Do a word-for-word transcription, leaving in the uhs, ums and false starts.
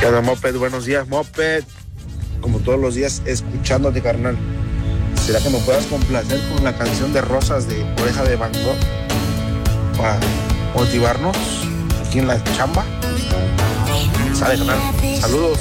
¿Qué onda, Moped? Buenos días, Moped. Como todos los días, escuchándote, carnal. ¿Será que me puedas complacer con la canción de Rosas de Oreja de Van Gogh para motivarnos aquí en la chamba? Sale, carnal. Saludos.